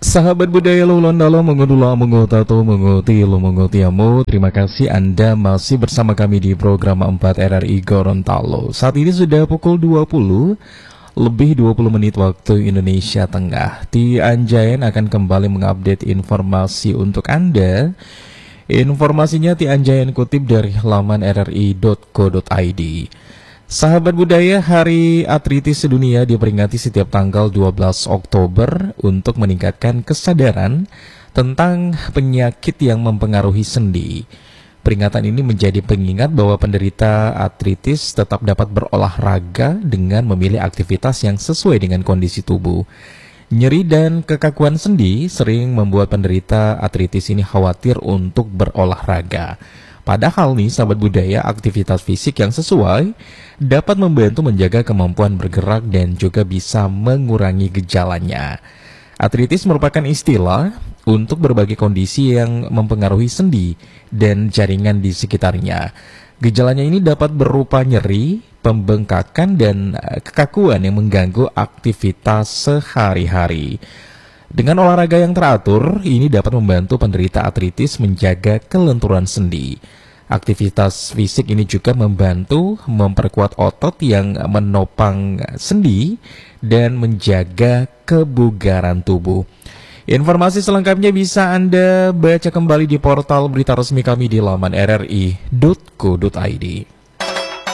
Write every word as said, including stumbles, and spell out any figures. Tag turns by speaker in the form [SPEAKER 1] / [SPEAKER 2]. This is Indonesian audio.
[SPEAKER 1] Sahabat budaya Lulondalo mengodula mengotato mengotilo mengotiamu. Terima kasih Anda masih bersama kami di program empat R R I Gorontalo. Saat ini sudah pukul dua puluh lebih dua puluh menit waktu Indonesia Tengah. Ti Anjayan akan kembali mengupdate informasi untuk Anda. Informasinya Ti Anjayan kutip dari laman r r i dot co dot i d. Sahabat budaya, Hari Artritis Sedunia diperingati setiap tanggal dua belas Oktober untuk meningkatkan kesadaran tentang penyakit yang mempengaruhi sendi. Peringatan ini menjadi pengingat bahwa penderita artritis tetap dapat berolahraga dengan memilih aktivitas yang sesuai dengan kondisi tubuh. Nyeri dan kekakuan sendi sering membuat penderita artritis ini khawatir untuk berolahraga. Padahal nih sahabat budaya, aktivitas fisik yang sesuai dapat membantu menjaga kemampuan bergerak dan juga bisa mengurangi gejalanya. Artritis merupakan istilah untuk berbagai kondisi yang mempengaruhi sendi dan jaringan di sekitarnya. Gejalanya ini dapat berupa nyeri, pembengkakan, dan kekakuan yang mengganggu aktivitas sehari-hari. Dengan olahraga yang teratur, ini dapat membantu penderita artritis menjaga kelenturan sendi. Aktivitas fisik ini juga membantu memperkuat otot yang menopang sendi dan menjaga kebugaran tubuh. Informasi selengkapnya bisa Anda baca kembali di portal berita resmi kami di laman r r i dot co dot i d.